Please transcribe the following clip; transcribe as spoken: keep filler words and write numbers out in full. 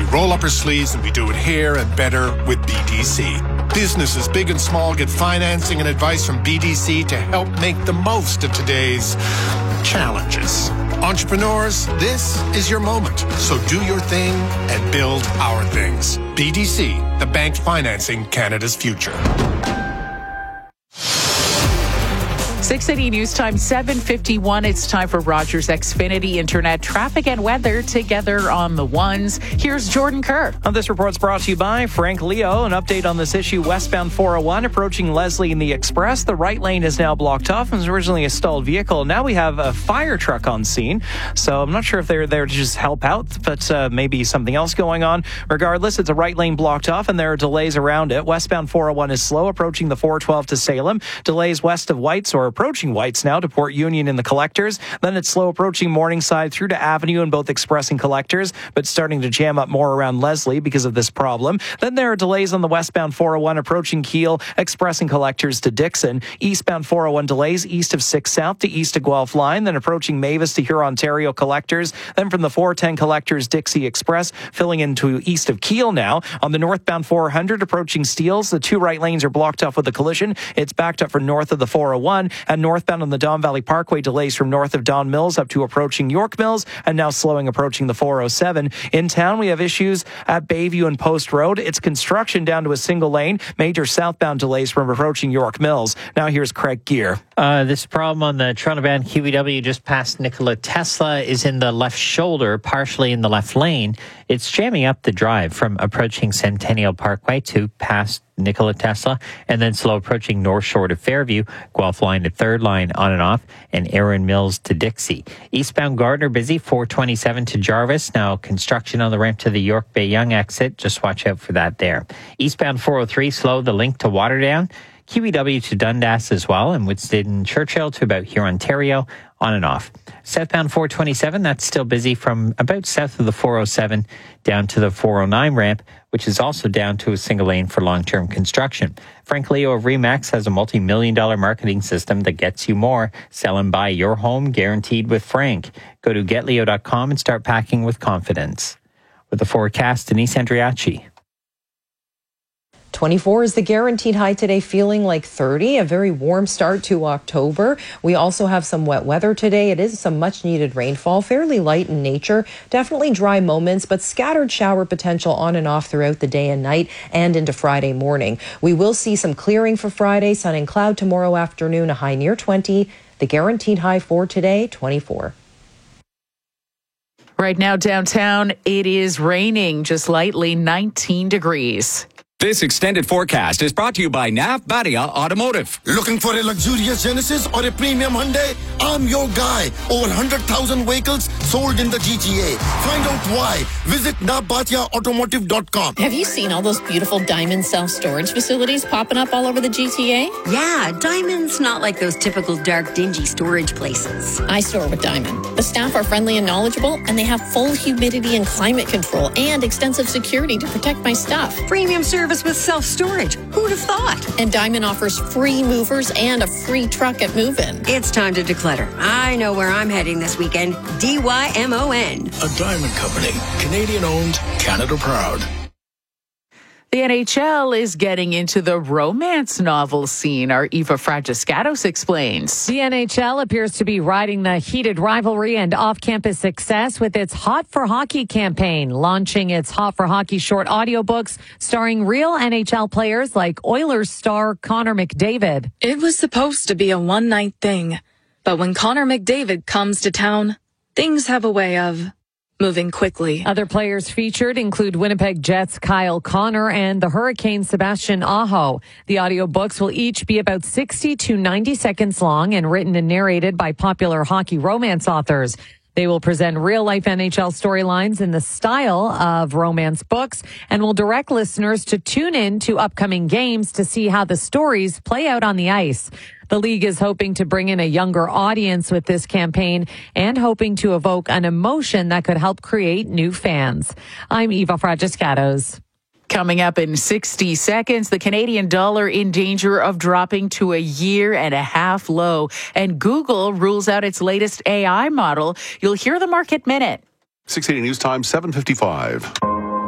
roll up our sleeves and we do it here and better with B D C. Businesses big and small get financing and advice from B D C to help make the most of today's challenges. Entrepreneurs, this is your moment. So do your thing and build our things. B D C, the bank financing Canada's future. six eighty News Time, seven fifty-one. It's time for Rogers Xfinity Internet traffic and weather together on the ones. Here's Jordan Kerr. And this report's brought to you by Frank Leo. An update on this issue, westbound four oh one approaching Leslie in the Express. The right lane is now blocked off. It was originally a stalled vehicle. Now we have a fire truck on scene. So I'm not sure if they're there to just help out, but uh, maybe something else going on. Regardless, it's a right lane blocked off and there are delays around it. Westbound four oh one is slow approaching the four twelve to Salem. Delays west of Whites or approaching Whites now to Port Union in the Collectors. Then it's slow approaching Morningside through to Avenue in both Express and Collectors, but starting to jam up more around Leslie because of this problem. Then there are delays on the westbound four oh one approaching Kiel, Express and Collectors to Dixon. Eastbound four oh one delays east of six South to east of Guelph Line, then approaching Mavis to Huron-Ontario Collectors. Then from the four ten Collectors, Dixie Express, filling into east of Kiel now. On the northbound four hundred approaching Steeles, the two right lanes are blocked off with a collision. It's backed up for north of the four oh one, and northbound on the Don Valley Parkway delays from north of Don Mills up to approaching York Mills, and now slowing approaching the four oh seven. In town, we have issues at Bayview and Post Road. It's construction down to a single lane. Major southbound delays from approaching York Mills. Now here's Craig Gear. Uh, this problem on the Toronto-bound Q E W just past Nikola Tesla is in the left shoulder, partially in the left lane. It's jamming up the drive from approaching Centennial Parkway to past Nikola Tesla, and then slow approaching North Shore to Fairview, Guelph Line to Third Line on and off, and Erin Mills to Dixie. Eastbound Gardner busy, four twenty-seven to Jarvis. Now construction on the ramp to the York Bay Yonge exit. Just watch out for that there. Eastbound four oh three, slow the link to Waterdown. Q E W to Dundas as well, and Woodston Churchill to about Huron-Ontario, on and off. Southbound four twenty-seven, that's still busy from about south of the four oh seven down to the four oh nine ramp, which is also down to a single lane for long-term construction. Frank Leo of Remax has a multi-million dollar marketing system that gets you more. Sell and buy your home guaranteed with Frank. Go to get leo dot com and start packing with confidence. With the forecast, Denise Andriachi. twenty-four is the guaranteed high today, feeling like thirty, a very warm start to October. We also have some wet weather today. It is some much needed rainfall, fairly light in nature, definitely dry moments, but scattered shower potential on and off throughout the day and night and into Friday morning. We will see some clearing for Friday, sun and cloud tomorrow afternoon, a high near twenty. The guaranteed high for today, twenty-four. Right now downtown, it is raining just lightly, nineteen degrees. This extended forecast is brought to you by Nav Badia Automotive. Looking for a luxurious Genesis or a premium Hyundai? I'm your guy. Over one hundred thousand vehicles sold in the G T A. Find out why. Visit nav badia automotive dot com. Have you seen all those beautiful Diamond self-storage facilities popping up all over the G T A? Yeah, Diamond's not like those typical dark, dingy storage places. I store with Diamond. The staff are friendly and knowledgeable, and they have full humidity and climate control and extensive security to protect my stuff. Premium service with self-storage. Who'd have thought? And Diamond offers free movers and a free truck at move-in. It's time to declutter. I know where I'm heading this weekend. D Y M O N. A Diamond Company. Canadian-owned, Canada-proud. The N H L is getting into the romance novel scene. Our Eva Fragiscatos explains. The N H L appears to be riding the heated rivalry and off-campus success with its Hot for Hockey campaign, launching its Hot for Hockey short audiobooks starring real N H L players like Oilers star Connor McDavid. It was supposed to be a one-night thing, but when Connor McDavid comes to town, things have a way of moving quickly. Other players featured include Winnipeg Jets Kyle Connor and the Hurricanes Sebastian Aho. The audiobooks will each be about sixty to ninety seconds long and written and narrated by popular hockey romance authors. They will present real-life N H L storylines in the style of romance books and will direct listeners to tune in to upcoming games to see how the stories play out on the ice. The league is hoping to bring in a younger audience with this campaign and hoping to evoke an emotion that could help create new fans. I'm Eva Fragiscatos. Coming up in sixty seconds, the Canadian dollar in danger of dropping to a year and a half low. And Google rules out its latest A I model. You'll hear the Market Minute. six eighty News Time, seven fifty-five.